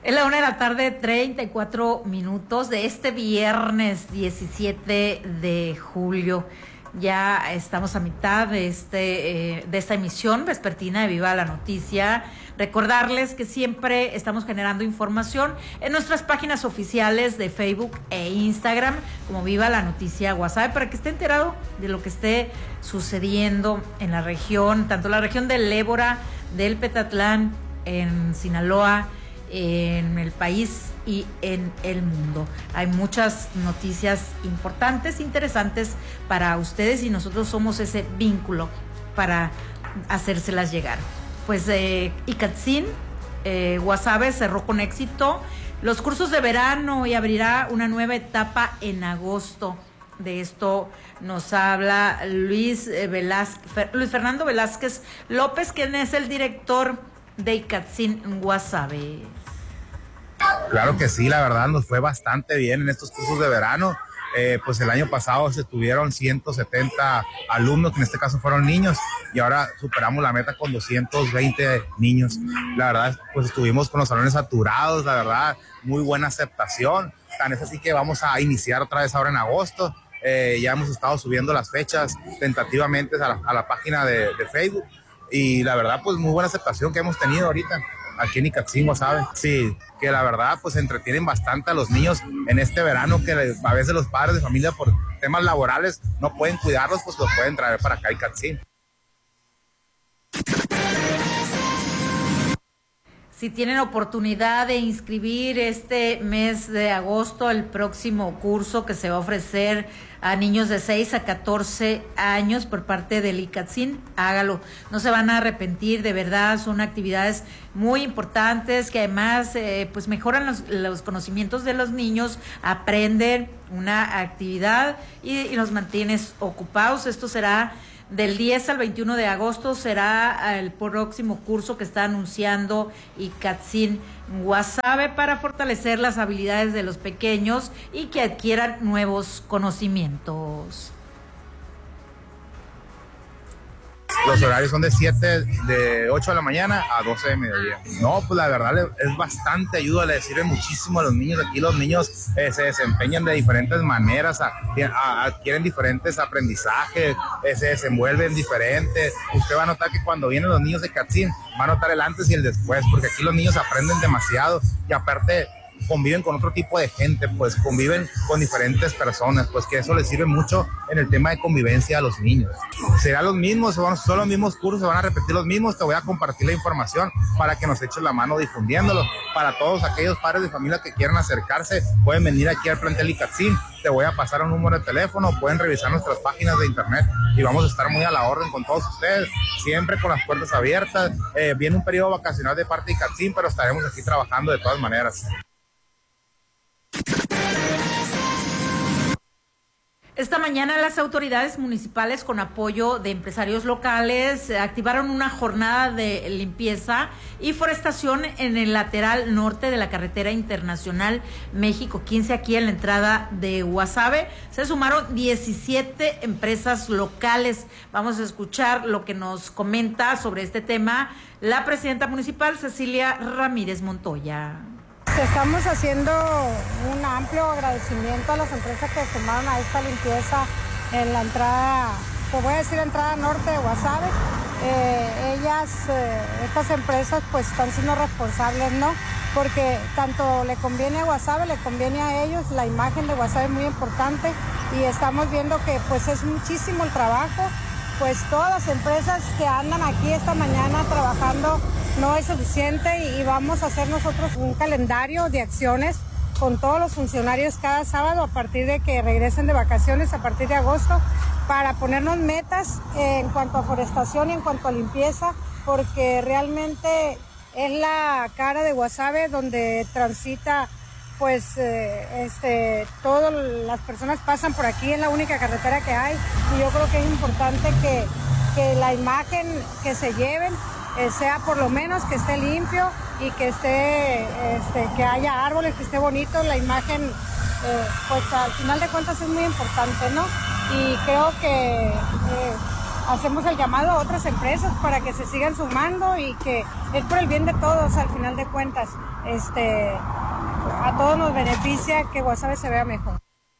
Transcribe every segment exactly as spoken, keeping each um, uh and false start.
Es la una de la tarde, treinta y cuatro minutos de este viernes diecisiete de julio. Ya estamos a mitad de, este, eh, de esta emisión vespertina de Viva la Noticia. Recordarles que siempre estamos generando información en nuestras páginas oficiales de Facebook e Instagram, como Viva la Noticia Guasave, para que esté enterado de lo que esté sucediendo en la región, tanto la región del Ébora, del Petatlán, en Sinaloa, en el país y en el mundo. Hay muchas noticias importantes, interesantes para ustedes y nosotros somos ese vínculo para hacérselas llegar. Pues eh, Icatzin, eh, Guasave cerró con éxito los cursos de verano y abrirá una nueva etapa en agosto. De esto nos habla Luis, eh, Velázquez, Luis Fernando Velázquez López, quien es el director de Icatzin Guasave. Claro que sí, la verdad nos fue bastante bien en estos cursos de verano. Eh, pues el año pasado se tuvieron ciento setenta alumnos, que en este caso fueron niños, y ahora superamos la meta con doscientos veinte niños. La verdad, pues estuvimos con los salones saturados, la verdad, muy buena aceptación. Tan es así que vamos a iniciar otra vez ahora en agosto. Eh, ya hemos estado subiendo las fechas tentativamente a la, a la página de, de Facebook, y la verdad, pues muy buena aceptación que hemos tenido ahorita aquí en Icatzin Guasave. Sí, que la verdad pues entretienen bastante a los niños en este verano, que a veces los padres de familia por temas laborales no pueden cuidarlos, pues los pueden traer para acá a Icatzin. Si tienen oportunidad de inscribir este mes de agosto el próximo curso que se va a ofrecer a niños de seis a catorce años por parte del Icatzin, hágalo. No se van a arrepentir, de verdad, son actividades muy importantes que además eh, pues mejoran los, los conocimientos de los niños, aprenden una actividad y, y los mantienes ocupados. Esto será del diez al veintiuno de agosto, será el próximo curso que está anunciando Icatzin Guasave para fortalecer las habilidades de los pequeños y que adquieran nuevos conocimientos. Los horarios son de siete, de ocho de la mañana a doce de mediodía. No, pues la verdad es bastante ayuda, le sirve muchísimo a los niños. Aquí los niños eh, se desempeñan de diferentes maneras, a, a, adquieren diferentes aprendizajes, eh, se desenvuelven diferentes. Usted va a notar que cuando vienen los niños de Icatzin, va a notar el antes y el después, porque aquí los niños aprenden demasiado y aparte conviven con otro tipo de gente, pues conviven con diferentes personas, pues que eso les sirve mucho en el tema de convivencia a los niños. Serán los mismos, son, son los mismos cursos, se van a repetir los mismos. Te voy a compartir la información para que nos eches la mano difundiéndolo. Para todos aquellos padres de familia que quieran acercarse, pueden venir aquí al plantel Icatzin. Te voy a pasar un número de teléfono, pueden revisar nuestras páginas de internet y vamos a estar muy a la orden con todos ustedes, siempre con las puertas abiertas. Eh, viene un periodo vacacional de parte de Icatzin, pero estaremos aquí trabajando de todas maneras. Esta mañana las autoridades municipales, con apoyo de empresarios locales, activaron una jornada de limpieza y forestación en el lateral norte de la carretera internacional México quince, aquí en la entrada de Guasave. Se sumaron diecisiete empresas locales. Vamos a escuchar lo que nos comenta sobre este tema la presidenta municipal, Cecilia Ramírez Montoya. Estamos haciendo un amplio agradecimiento a las empresas que se sumaron a esta limpieza en la entrada, pues voy a decir la entrada norte de Guasave. Eh, ellas, eh, estas empresas pues están siendo responsables, ¿no? Porque tanto le conviene a Guasave, le conviene a ellos, la imagen de Guasave es muy importante y estamos viendo que pues es muchísimo el trabajo. Pues todas las empresas que andan aquí esta mañana trabajando no es suficiente y vamos a hacer nosotros un calendario de acciones con todos los funcionarios cada sábado a partir de que regresen de vacaciones a partir de agosto para ponernos metas en cuanto a forestación y en cuanto a limpieza, porque realmente es la cara de Guasave donde transita pues eh, este, todas las personas pasan por aquí, es la única carretera que hay y yo creo que es importante que, que la imagen que se lleven eh, sea por lo menos que esté limpio y que esté, este, que haya árboles, que esté bonito, la imagen eh, pues al final de cuentas es muy importante, ¿no? Y creo que eh, hacemos el llamado a otras empresas para que se sigan sumando y que es por el bien de todos al final de cuentas. Este, a todos nos beneficia que Guasave se vea mejor.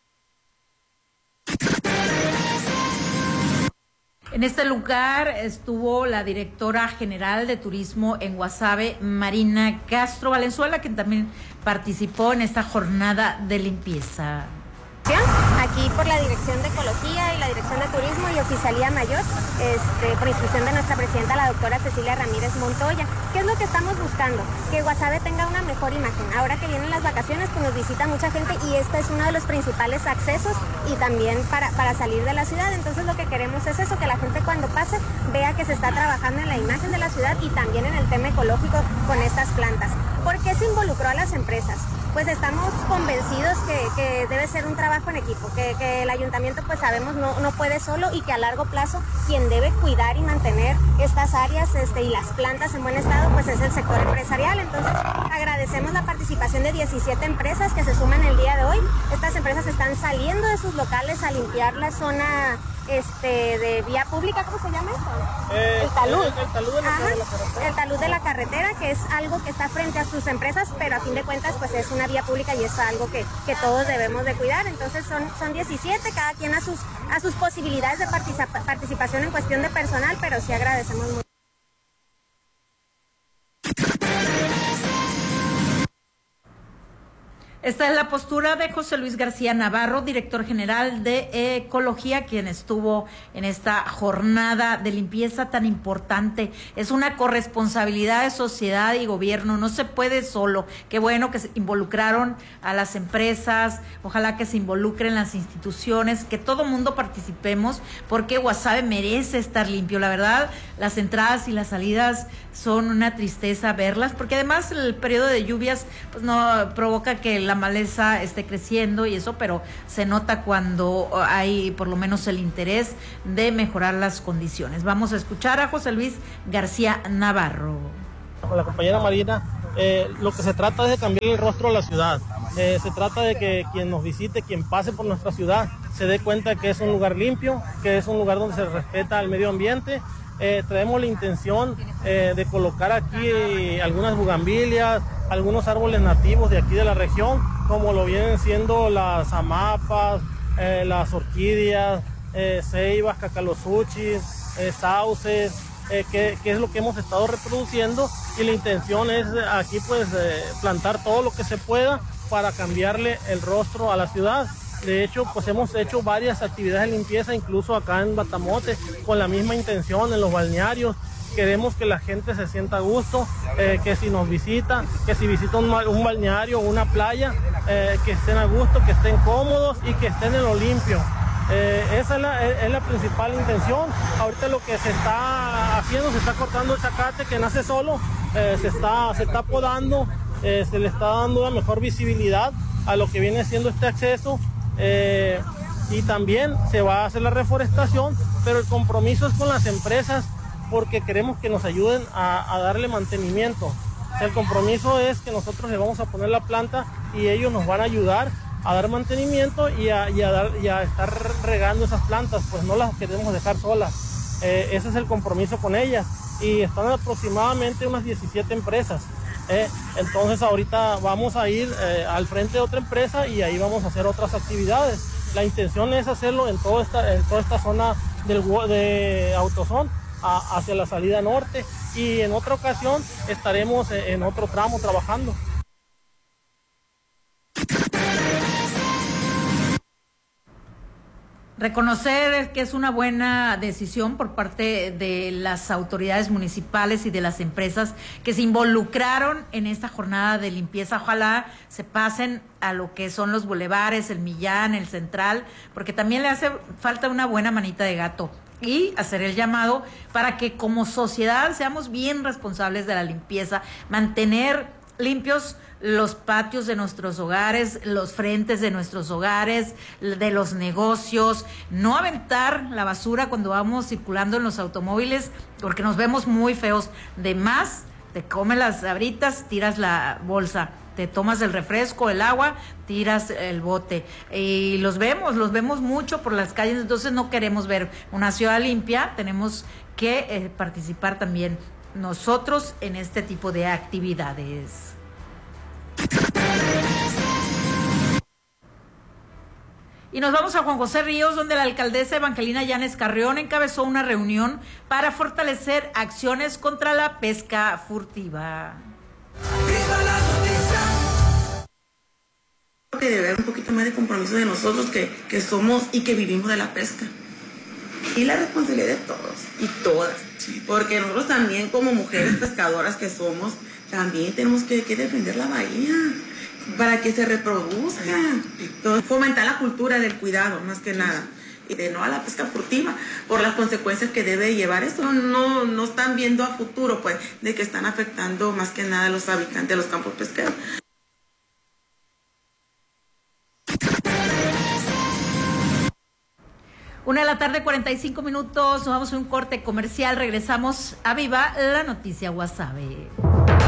En este lugar estuvo la directora general de turismo en Guasave, Marina Castro Valenzuela, quien también participó en esta jornada de limpieza. Aquí por la Dirección de Ecología y la Dirección de Turismo y Oficialía Mayor, este, por instrucción de nuestra presidenta, la doctora Cecilia Ramírez Montoya. ¿Qué es lo que estamos buscando? Que Guasave tenga una mejor imagen. Ahora que vienen las vacaciones, pues nos visita mucha gente y este es uno de los principales accesos y también para, para salir de la ciudad. Entonces lo que queremos es eso, que la gente cuando pase vea que se está trabajando en la imagen de la ciudad y también en el tema ecológico con estas plantas. ¿Por qué se involucró a las empresas? Pues estamos convencidos que, que debe ser un trabajo en equipo, que, que el ayuntamiento pues sabemos no, no puede solo y que a largo plazo quien debe cuidar y mantener estas áreas este, y las plantas en buen estado pues es el sector empresarial. Entonces agradecemos la participación de diecisiete empresas que se suman el día de hoy. Estas empresas están saliendo de sus locales a limpiar la zona este, de vía pública, ¿cómo se llama eso? Eh, el talud. El, el talud de la, Ajá, de la carretera. El talud de la carretera, que es algo que está frente a sus empresas, pero a fin de cuentas pues es una vía pública y es algo que, que todos debemos de cuidar. Entonces son, son diecisiete, cada quien a sus, a sus posibilidades de participa, participación en cuestión de personal, pero sí agradecemos mucho. Esta es la postura de José Luis García Navarro, director general de Ecología, quien estuvo en esta jornada de limpieza tan importante. Es una corresponsabilidad de sociedad y gobierno, no se puede solo. Qué bueno que se involucraron a las empresas, ojalá que se involucren las instituciones, que todo mundo participemos, porque Guasave merece estar limpio. La verdad, las entradas y las salidas son una tristeza verlas, porque además el periodo de lluvias pues no provoca que la maleza esté creciendo y eso, pero se nota cuando hay por lo menos el interés de mejorar las condiciones. Vamos a escuchar a José Luis García Navarro. Con la compañera Marina, eh, lo que se trata es de cambiar el rostro a la ciudad. Eh, se trata de que quien nos visite, quien pase por nuestra ciudad, se dé cuenta que es un lugar limpio, que es un lugar donde se respeta el medio ambiente. Eh, traemos la intención eh, de colocar aquí eh, algunas bugambilias, algunos árboles nativos de aquí de la región, como lo vienen siendo las amapas, eh, las orquídeas, eh, ceibas, cacalosuchis, eh, sauces, eh, que, que es lo que hemos estado reproduciendo, y la intención es aquí pues eh, plantar todo lo que se pueda para cambiarle el rostro a la ciudad. De hecho, pues hemos hecho varias actividades de limpieza, incluso acá en Batamote, con la misma intención en los balnearios. Queremos que la gente se sienta a gusto, eh, que si nos visita, que si visita un, un balneario o una playa, eh, que estén a gusto, que estén cómodos y que estén en lo limpio. Eh, esa es la, es la principal intención. Ahorita lo que se está haciendo, se está cortando el zacate que nace solo, eh, se, está, se está podando, eh, se le está dando una mejor visibilidad a lo que viene siendo este acceso. Eh, y también se va a hacer la reforestación, pero el compromiso es con las empresas porque queremos que nos ayuden a, a darle mantenimiento. O sea, el compromiso es que nosotros le vamos a poner la planta y ellos nos van a ayudar a dar mantenimiento y a, y a, dar, y a estar regando esas plantas, pues no las queremos dejar solas. Eh, ese es el compromiso con ellas y están aproximadamente unas diecisiete empresas. Eh, entonces ahorita vamos a ir eh, al frente de otra empresa y ahí vamos a hacer otras actividades. La intención es hacerlo en toda esta, en toda esta zona del, de Autozón a, hacia la salida norte, y en otra ocasión estaremos en otro tramo trabajando. Reconocer que es una buena decisión por parte de las autoridades municipales y de las empresas que se involucraron en esta jornada de limpieza. Ojalá se pasen a lo que son los bulevares, el Millán, el Central, porque también le hace falta una buena manita de gato. Y hacer el llamado para que como sociedad seamos bien responsables de la limpieza, mantener limpios los patios de nuestros hogares, los frentes de nuestros hogares, de los negocios, no aventar la basura cuando vamos circulando en los automóviles, porque nos vemos muy feos. De más, te comes las sabritas, tiras la bolsa, te tomas el refresco, el agua, tiras el bote. Y los vemos, los vemos mucho por las calles, entonces no queremos ver una ciudad limpia, tenemos que eh, participar también nosotros en este tipo de actividades. Y nos vamos a Juan José Ríos, donde la alcaldesa Evangelina Llanes Carrión encabezó una reunión para fortalecer acciones contra la pesca furtiva. Que debe haber un poquito más de compromiso de nosotros que, que somos y que vivimos de la pesca. Y la responsabilidad de todos y todas. Porque nosotros también como mujeres pescadoras que somos, también tenemos que, que defender la bahía para que se reproduzca. Entonces, fomentar la cultura del cuidado, más que nada. Y de no a la pesca furtiva, por las consecuencias que debe llevar esto. No, no están viendo a futuro, pues, de que están afectando más que nada a los habitantes de los campos pesqueros. Una de la tarde, cuarenta y cinco minutos, nos vamos a un corte comercial, regresamos a Viva la Noticia Guasave.